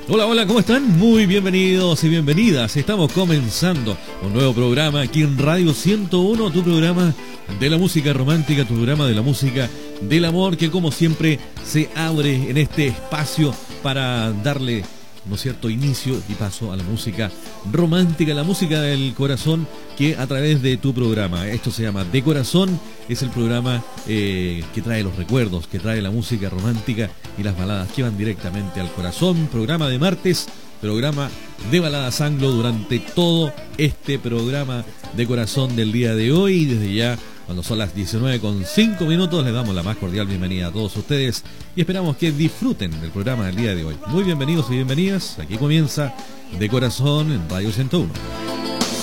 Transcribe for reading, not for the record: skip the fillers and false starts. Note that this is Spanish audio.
Hola, hola, ¿cómo están? Muy bienvenidos y bienvenidas. Estamos comenzando un nuevo programa aquí en Radio 101, tu programa de la música romántica, tu programa de la música del amor, que como siempre se abre en este espacio para darle, ¿no es cierto?, inicio y paso a la música romántica, la música del corazón, que a través de tu programa, esto se llama De Corazón, es el programa que trae los recuerdos, que trae la música romántica y las baladas que van directamente al corazón. Programa de martes, programa de baladas anglo durante todo este programa de corazón del día de hoy. Y desde ya, cuando son las 19:05, les damos la más cordial bienvenida a todos ustedes y esperamos que disfruten del programa del día de hoy. Muy bienvenidos y bienvenidas, aquí comienza De Corazón en Radio 101.